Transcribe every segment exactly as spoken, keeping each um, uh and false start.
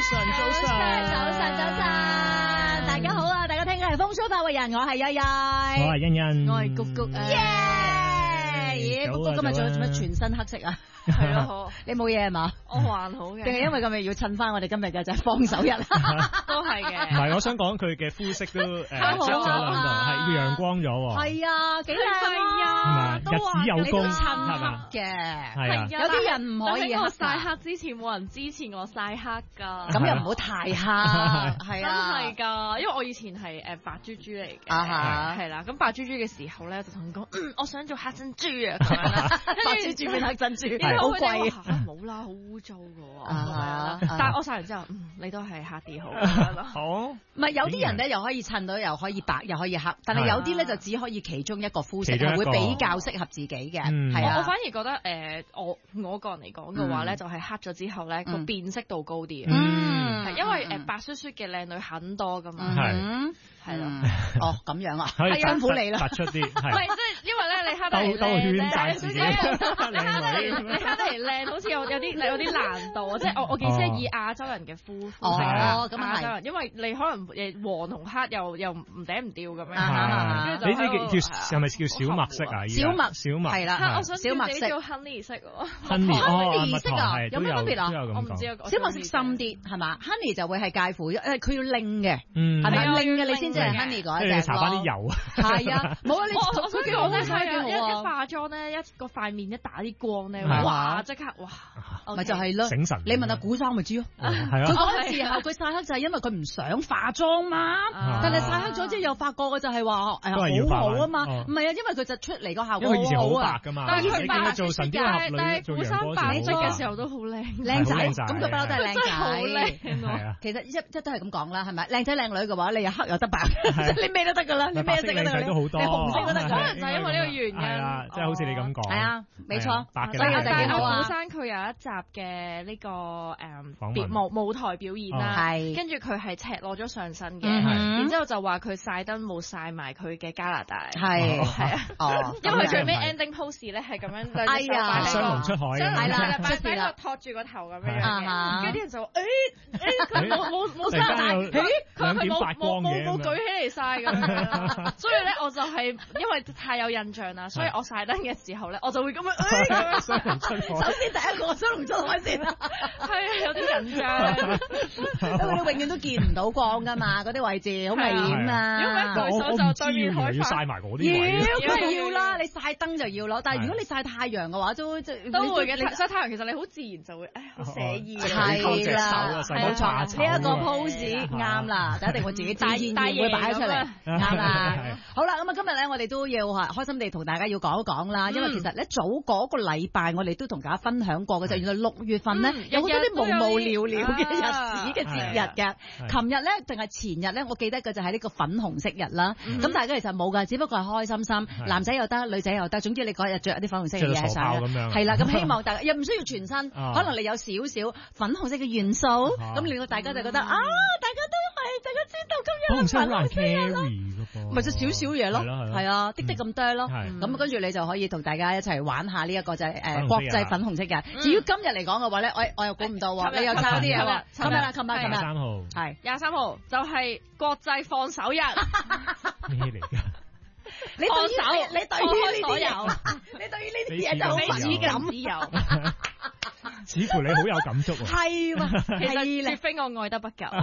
晨，早晨， 早晨，早晨，大家好啊！大家聽緊係風騷快活人，我係欣欣， 我係欣欣， 我係谷谷啊！耶！谷谷今日做做乜全身黑色啊？ 係咯，好， 你冇嘢係嘛？ 我還好嘅， 定係因為今日要襯翻我哋今日嘅就係放手日， 都係嘅。 唔係，我想講佢嘅膚色都誒着咗兩度，係陽光咗喎。 係啊，幾靚啊！ 日子有功， 係嘛？嘅係啊， 有啲人唔可以我曬黑之前冇人支持我曬黑㗎。 咁又唔好太黑，係啊， 真係㗎，因為我以前係誒白豬豬嚟嘅， 啊係啦。咁白豬豬嘅時候咧，就同佢講，我想做黑珍珠啊，咁樣啦。 白豬豬變黑珍珠， 好貴啊！冇啦，好污糟㗎喎。但係我曬完之後，嗯，你都係黑啲好。 好。 唔係有啲人咧，又可以襯到，又可以白，又可以黑。但係有啲咧就只可以其中一個膚色，係會比較適合自己嘅。係啊， 我反而覺得誒，我我個人嚟講嘅話咧，就係黑咗之後咧個辨識度高啲。嗯，係因為誒白雪雪嘅靚女很多㗎嘛。 係係咯。哦，咁樣啊，辛苦你啦。 突出啲。 唔係即係因為咧，你黑得嚟兜兜圈讚靚， 自己。 你黑得嚟，你黑得嚟靚，好似有有啲有啲難度啊！即係我我見即係以亞洲人嘅膚膚色啦，亞洲人，因為你可能誒黃同黑又又唔頂唔掉咁樣。 你呢叫叫係咪叫小麥色啊？ 小麥小麥係啦， 我想小麥色叫 honey 色喎。 honey 色啊？有咩分別啊？ 我唔知啊。 小麥色深啲係嘛 ？honey 就會係介乎誒，佢要拎嘅， 嗯， 係咪拎嘅？你先至係 honey 嗰一隻咯。 搽翻啲油啊！ 係啊，冇啊！你我佢幾好咧， 係幾好啊！ 一化妝咧，一個塊面一打啲光咧，哇！即刻哇， 咪就係咯。 醒神。 你問下古生咪知咯。 係啊。 佢嗰陣時候佢曬黑就係因為佢唔想化妝嘛。但係曬黑咗之後又發覺嘅就係話誒好好啊嘛。唔係啊，因為佢就出嚟個效果好好啊。 因為以前好白㗎嘛。 但係佢白做神雕俠侶， 但係古生白色嘅時候都好靚， 靚仔。咁佢不嬲都係靚仔。 好靚。 係啊。 其實一一都係咁講啦，係咪？靚仔靚女嘅話，你又黑又得白，你咩都得㗎啦，你咩色都得。 靚仔都好多。 你紅色都得。 可能就係因為呢個原因。 係啊，即係好似你咁講。 係啊，冇錯。 白嘅。 所以就幾好啊。 古生佢有一集嘅呢個誒舞舞台表演啦，係跟住佢係赤裸咗上身嘅，然之後就話佢曬燈冇曬埋佢嘅加拿大，係係啊，哦，因為最尾 ending pose 咧係咁樣， 哎呀， 雙龍出海， 係啦， 擺喺度托住個頭咁樣嘅，跟住啲人就誒誒佢冇冇冇曬，誒佢佢冇冇冇冇舉起嚟曬咁樣，所以咧我就係因為太有印象啦，所以我曬燈嘅時候咧我就會咁樣誒咁樣雙龍出海。 首先第一個雙龍出海先啦， 係啊，有啲緊張， 因為你永遠都見唔到光㗎嘛，嗰啲位置好危險啊！ 因為舉手就對面海要曬埋嗰啲位， 要梗係要啦，你曬燈就要咯。但係如果你曬太陽嘅話，都即都會嘅。曬太陽其實你好自然就會誒好寫意嘅， 係啦，冇錯。呢一個 pose 啱啦，就一定會自己自然會擺出嚟，啱啦。好啦，咁啊今日咧我哋都要係開心地同大家要講一講啦，因為其實咧早嗰個禮拜我哋都同大家分享過嘅就原來六月份咧有好多啲無無聊聊嘅日子嘅節日嘅。琴日咧定係前日咧，我記得嘅就係呢個粉紅色日啦。咁大家其實冇㗎，只不過係開心心，男仔又得，女仔又得，總之你嗰日着一啲粉紅色嘅嘢上，係啦。咁希望大家又唔需要全身，可能你有少少粉紅色嘅元素，咁令到大家就覺得啊，大家都係大家知道今日係粉紅色日啦，咪就少少嘢咯，係啊，滴滴咁多咯。咁跟住你就可以同大家一齊玩下呢一個就係誒國際粉紅色日。至於今日嚟講嘅話咧，我我又估唔到喎，你又差啲嘢喎。琴日啦，琴日，琴日廿三號係廿三號就係國際放手日。 咩嚟㗎？ 你對於你對於呢啲有， 你對於呢啲嘢就好敏感。 只有， 似乎你好有感觸喎。 係喎， 其實絕非我愛得不夠。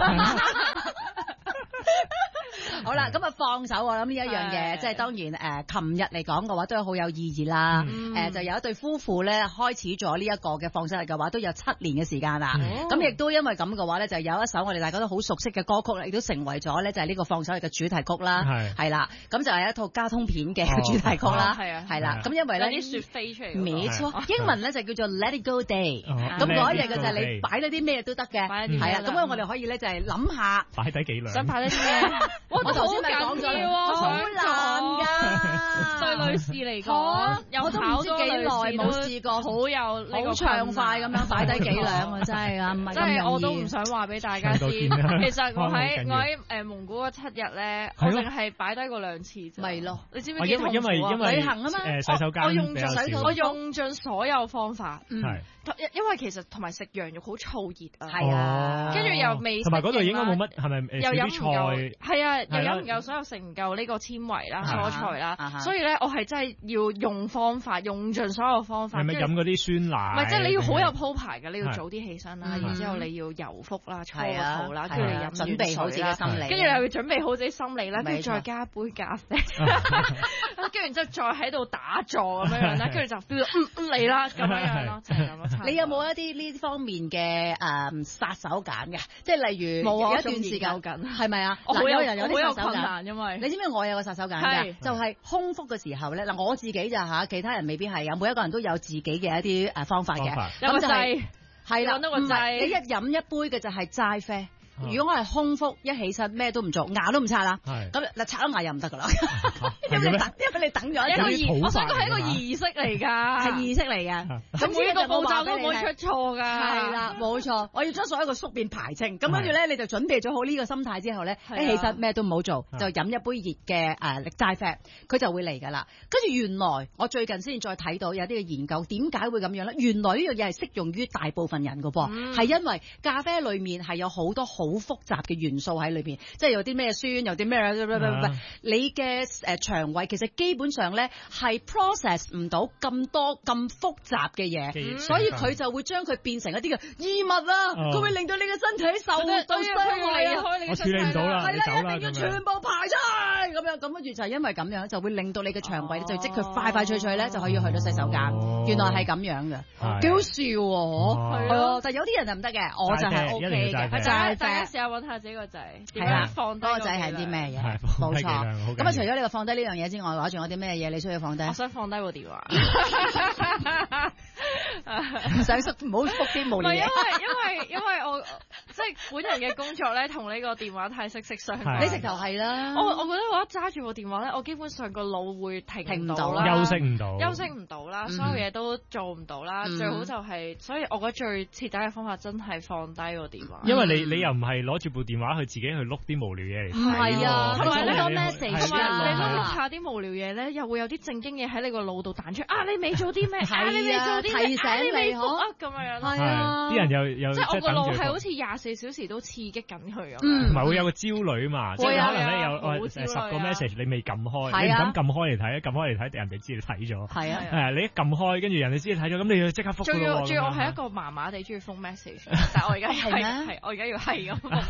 好啦，咁啊放手我諗呢一樣嘢，即係當然誒，琴日嚟講嘅話都好有意義啦。誒，就有一對夫婦咧開始咗呢一個嘅放手日嘅話，都有七年嘅時間啦。咁亦都因為咁嘅話咧，就有一首我哋大家都好熟悉嘅歌曲，亦都成為咗咧就係呢個放手日嘅主題曲啦。係係啦，咁就係一套卡通片嘅主題曲啦。係啊，係啦。咁因為咧啲雪飛出嚟， 冇錯，英文咧就叫做 Let It Go Day。咁嗰一日嘅就係你擺咗啲咩都得嘅，係啊。咁樣我哋可以咧就係諗下擺低幾兩， 想擺低啲咩？我我頭先咪講咗，好難㗎。 對女士嚟講，有考咗幾耐冇試過，好有呢個暢快咁樣擺低幾兩啊！真係啊，唔係咁容易。 真係我都唔想話俾大家知。其實我喺我喺誒蒙古嗰七日咧，我淨係擺低過兩次啫。 咪咯， 你知唔知幾痛苦啊？ 因為因為旅行啊嘛， 誒洗手間我用盡我用盡所有方法。 係。 因為其實同埋食羊肉好燥熱啊， 係啊， 跟住又未， 同埋嗰度應該冇乜係咪又飲唔夠，係啊， 又飲唔夠，所有食唔夠呢個纖維啦、蔬菜啦，所以咧我係真係要用方法，用盡所有方法。 係咪飲嗰啲酸奶？ 唔係，即係你要好有鋪排嘅，你要早啲起身啦，然之後你要油腹啦、搓個肚啦，跟住你飲準備好自己心理， 跟住又要準備好自己心理啦，跟住再加杯咖啡，跟住然之後再喺度打坐咁樣樣啦，跟住就 feel 到嗯嗯嚟啦咁樣樣咯，就係咁咯。 你有冇一啲呢方面嘅誒殺手鐧嘅？即係例如冇有一段時間緊， 係咪啊？ 嗱，有人有啲殺手鐧，因為你知唔知我有個殺手鐧㗎？就係空腹嘅時候咧，嗱我自己咋嚇，其他人未必係有，每一個人都有自己嘅一啲誒方法嘅。 咁就係係啦， 唔係你一飲一杯嘅就係齋啡。如果我係空腹一起身咩都唔做，牙都唔刷啦，咁嗱刷咗牙又唔得噶啦，因為你等，因為你等咗一個儀， 我想講係一個儀式嚟㗎， 係儀式嚟嘅， 咁每一個步驟都唔會出錯㗎， 係啦，冇錯，我要將所有嘅宿便排清，咁跟住咧你就準備咗好呢個心態之後咧，一起身咩都唔好做，就飲一杯熱嘅誒齋啡，佢就會嚟㗎啦。跟住原來我最近先再睇到有啲嘅研究，點解會咁樣咧？原來呢樣嘢係適用於大部分人㗎噃，係因為咖啡裡面係有好多好複雜嘅元素喺裏邊，即係有啲咩酸，有啲咩，你嘅誒腸胃其實基本上咧係 process 唔到咁多咁複雜嘅嘢，所以佢就會將佢變成一啲嘅異物啦，佢會令到你嘅身體受到傷害啊！ 我處理唔到啦， 係啦，一定要全部排出去咁樣，咁跟住就係因為咁樣就會令到你嘅腸胃就即佢快快脆脆咧就可以去到洗手間，原來係咁樣嘅，幾好笑喎！係啊，但係有啲人就唔得嘅，我就係 O K 嘅， 大家試下揾下自己個仔，點樣放低嗰個仔係啲咩嘢？冇錯。咁啊，除咗你話放低呢樣嘢之外嘅話，仲有啲咩嘢你需要放低？ 我想放低部電話， 唔想縮，唔好覆啲無聊嘢。 因為因為因為我即係本人嘅工作咧，同呢個電話太息息相關。 你直頭係啦。 我我覺得我一揸住部電話咧，我基本上個腦會停唔到啦， 休息唔到， 休息唔到啦，所有嘢都做唔到啦。最好就係，所以我覺得最徹底嘅方法真係放低個電話。 因為你你又唔係攞住部電話去自己去碌啲無聊嘢嚟睇。 唔係啊， 同埋呢個 message， 同埋你碌下啲無聊嘢咧，又會有啲正經嘢喺你個腦度彈出。啊，你未做啲咩？啊，你未做啲咩？ 提醒你未復啊咁樣樣。 係啊， 啲人又又即係我個腦係好似廿四小時都刺激緊佢咁。 同埋會有個焦慮啊嘛，即係可能咧有誒十個 message 你未撳開，你唔敢撳開嚟睇，撳開嚟睇，人哋知你睇咗。 係啊， 誒你一撳開，跟住人哋知你睇咗，咁你要即刻復。 仲要仲要我係一個麻麻地中意覆 message，但係我而家係係我而家要係咁覆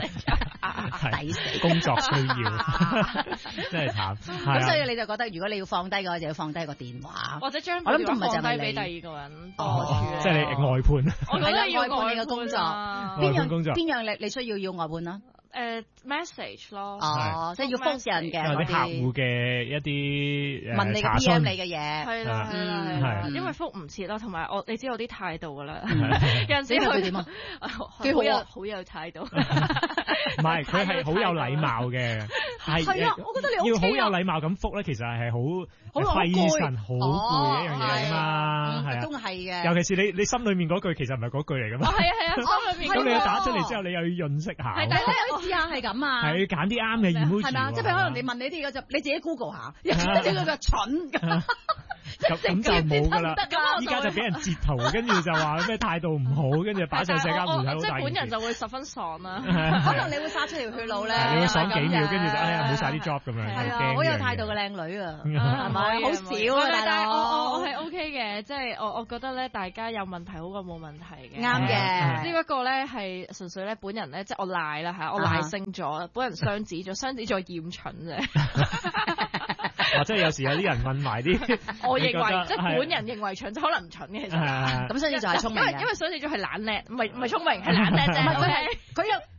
message， 抵死工作需要，真係慘。 咁所以你就覺得如果你要放低嘅話，就要放低個電話， 或者將我諗放低俾第二個人多處理。 即係你外判。 我覺得要外判你嘅工作，邊樣工作邊樣你你需要要外判啊？ 誒 message 咯， 哦，即係要覆人嘅嗰啲客戶嘅一啲問你嘅 P M 你嘅嘢， 係啦係啦係啦，因為覆唔切啦，同埋我你知我啲態度㗎啦，有陣時佢點啊？ 佢好有好有態度， 唔係佢係好有禮貌嘅， 係啊，我覺得你要好有禮貌咁覆咧，其實係好好費神好攰一樣嘢啊嘛，係啊， 都係嘅。 尤其是你你心裡面嗰句其實唔係嗰句嚟㗎嘛， 係啊係啊，心裏面咁你打出嚟之後，你又要潤色下。 係，但係咧試下係咁啊， 係揀啲啱嘅 emoji， 係嘛？即係譬如可能你問你啲嘅就你自己 Google 下，跟住佢就蠢㗎。 咁咁就冇㗎啦，依家就俾人截圖，跟住就話咩態度唔好，跟住擺上社交媒體好大件事。 即係本人就會十分爽啦， 可能你會殺出條血路咧， 你會爽幾秒，跟住就哎呀冇晒啲 job 咁樣， 係啊，好有態度嘅靚女啊，係咪？好少啊， 但係我我我係 OK 嘅，即係我我覺得咧，大家有問題好過冇問題嘅， 啱嘅。 只不過咧係純粹咧，本人咧即係我賴啦嚇，我賴星座，本人雙子座，雙子座厭蠢啫。 或者有時有啲人問埋啲， 我認為即係本人認為蠢，就可能唔蠢嘅其實。 咁雙子座係聰明嘅， 因為因為雙子座係懶叻，唔係唔係聰明，係懶叻啫。 佢係佢有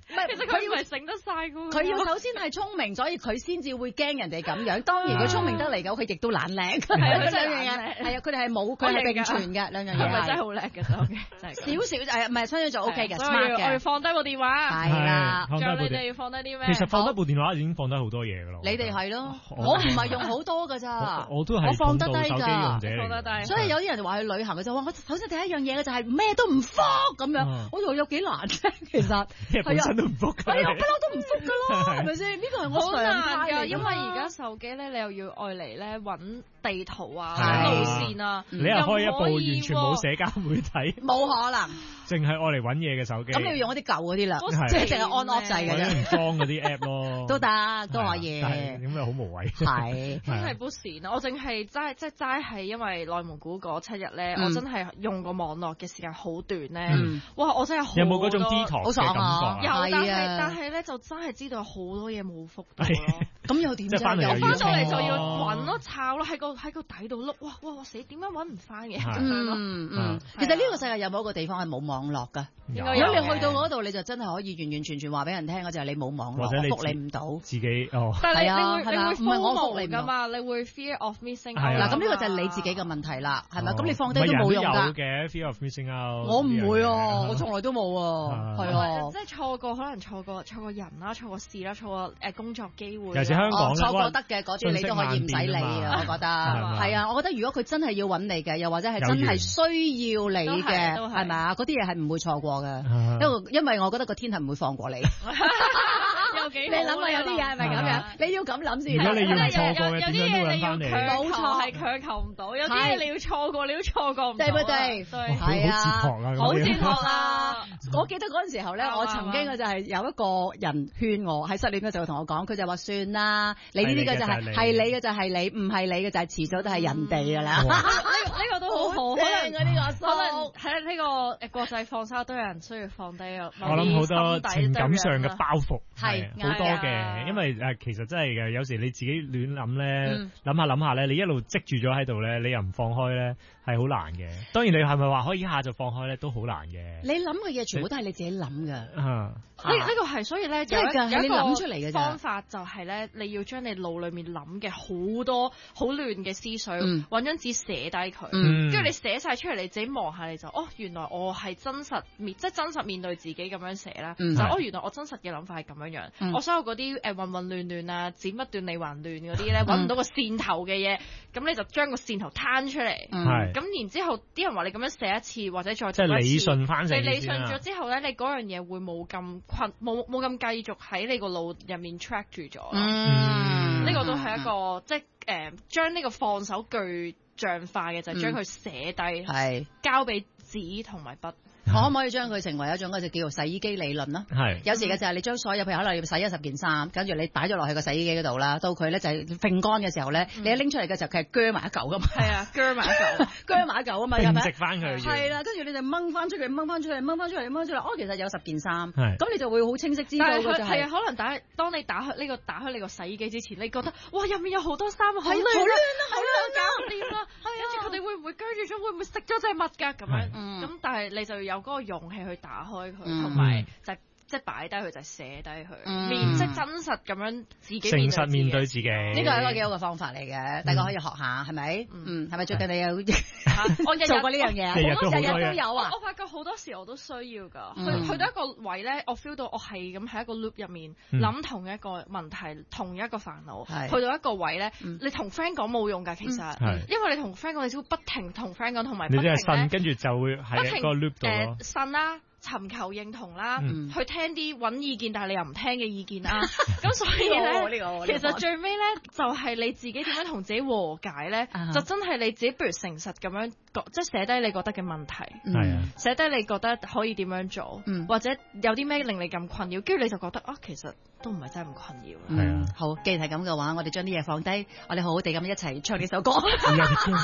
唔係， 其實佢唔係醒得晒噶。 佢要首先係聰明，所以佢先至會驚人哋咁樣。當然佢聰明得嚟嘅，佢亦都懶叻。係啊，兩樣嘢係啊，佢哋係冇，佢係並存嘅兩樣嘢。 係咪真係好叻嘅就 OK， 真係少少就係唔係，所以就 OK 嘅。 所以我要放低部電話。 係啦， 仲有你哋要放低啲咩？ 其實放低部電話已經放低好多嘢噶咯。 你哋係咯，我唔係用好多㗎咋。 我都係我放得低手機用者， 放得低。 所以有啲人話去旅行嘅就話，我首先第一樣嘢嘅就係咩都唔覆咁樣。我話有幾難啫，其實。 即係本身都唔覆㗎。 係啊，不嬲都唔覆㗎咯，係咪先？呢個係我好難㗎， 因為而家手機咧，你又要愛嚟咧揾地圖啊、路線啊， 你又開一部完全冇社交媒體， 冇可能， 淨係愛嚟揾嘢嘅手機。 咁你要用嗰啲舊嗰啲啦，即係淨係 on off 掣嘅啫。 唔裝嗰啲 app 咯， 都得，都可以。 咁咪好無謂。 係真係不善啊！我淨係齋即係齋係因為內蒙古嗰七日咧，我真係用個網絡嘅時間好短咧。哇！我真係好有冇嗰種 detox 嘅感覺？ 有，但係但係咧就真係知道好多嘢冇覆到咯。 咁又點啫？ 翻嚟翻到嚟就要揾咯、抄咯，喺個喺個底度碌。哇哇哇死！點解揾唔翻嘅？ 嗯嗯，其實呢個世界有冇一個地方係冇網絡㗎？如果你去到嗰度，你就真係可以完完全全話俾人聽嗰就係你冇網絡，我覆你唔到。 自己哦， 但係你係啊， 會你會唔係我覆你㗎嘛？你會 fear of missing out。 嗱，咁呢個就係你自己嘅問題啦，係咪？咁你放低都冇用㗎。 有嘅 fear of missing out。 我唔會啊，我從來都冇啊，係啊。 即係錯過，可能錯過錯過人啦，錯過事啦，錯過誒工作機會。 尤其是香港錯過得嘅嗰啲，你都可以唔使理啊，我覺得係啊，我覺得如果佢真係要揾你嘅，又或者係真係需要你嘅，係咪啊？嗰啲嘢係唔會錯過嘅，因為因為我覺得個天係唔會放過你。 有幾？ 你諗下有啲嘢係咪咁樣？你要咁諗先。 如果你要錯過嘅， 有啲嘢你要強冇錯係強求唔到，有啲嘢你要錯過，你都錯過唔到。 對唔對？ 係啊， 好哲學啊！我記得嗰陣時候咧，我曾經嘅就係有一個人勸我喺失戀嘅時候同我講，佢就話算啦，你呢啲嘅就係係你嘅就係你，唔係你嘅就係遲早都係人哋㗎啦。 呢呢個都好好，可能呢個可能喺呢個誒國際放生都有人需要放低啊。 我諗好多情感上嘅包袱係好多嘅， 啊、 因為誒其實真係嘅，有時你自己亂諗咧，諗下諗下咧，你一路積住咗喺度咧，你又唔放開咧，係好難嘅。當然你係咪話可以一下就放開咧，都好難嘅。 你諗嘅嘢全部都係你自己諗㗎。 呢呢個係所以咧，有一有一個方法就係咧，你要將你腦裡面諗嘅好多好亂嘅思緒，揾張紙寫低佢，跟住你寫晒出嚟，你自己望下你就哦，原來我係真實面，即係真實面對自己咁樣寫啦。就哦，原來我真實嘅諗法係咁樣樣。我所有嗰啲誒混混亂亂啊，剪不斷理還亂嗰啲咧，揾唔到個線頭嘅嘢，咁你就將個線頭攤出嚟。咁然之後，啲人話你咁樣寫一次或者再即係理順翻成。 你理順咗之後咧，你嗰樣嘢會冇咁困，冇冇咁繼續喺你個腦入面 track 住咗。嗯，呢個都係一個即係誒將呢個放手具象化嘅，就係將佢寫低，係交俾紙同埋筆。 可唔可以將佢成為一種嗰隻叫做洗衣機理論啦？係有時嘅就係你將所有譬如可能要洗咗十件衫，跟住你擺咗落去個洗衣機嗰度啦，到佢咧就係揈乾嘅時候咧，你一拎出嚟嘅時候佢係鋸埋一嚿噶嘛。係啊，鋸埋一嚿，鋸埋一嚿啊嘛，係咪？食翻佢。係啦，跟住你就掹翻出去，掹翻出去，掹翻出嚟，掹出嚟。哦，其實有十件衫，咁你就會好清晰知道嘅就係。係啊，可能打當你打開呢個打開你個洗衣機之前，你覺得哇入面有好多衫，好亂啊，好亂搞唔掂啦。跟住佢哋會唔會鋸住咗？會唔會食咗隻物㗎？咁樣咁，但係你就要有嗰個勇氣去打開佢，同埋就即係擺低佢，就係寫低佢，面即係真實咁樣自己誠實面對自己。呢個係一個幾好嘅方法嚟嘅，大家可以學下，係咪？嗯，係咪最近你有我日日做過呢樣嘢？日日都有啊！我發覺好多時我都需要㗎。去去到一個位咧，我 feel 到我係咁喺一個 loop 入面諗同一個問題，同一個煩惱。去到一個位咧，你同 friend 講冇用㗎，其實，因為你同 friend 講，你只會不停同 friend 講，同埋不停咧，跟住就會喺個 loop 度咯。呻啦。尋求認同啦，嗯、去聽啲揾意見，但係你又唔聽嘅意見啦。咁所以咧，其實最尾咧就係、是、你自己點樣同自己和解咧，啊、就真係你自己不如誠實咁樣，即係寫低你覺得嘅問題，嗯、寫低你覺得可以點樣做，嗯、或者有啲咩令你咁困擾，跟住你就覺得啊，其實都唔係真係咁困擾。嗯，好，既然係咁嘅話，我哋將啲嘢放低，我哋好好地咁一齊唱呢首歌。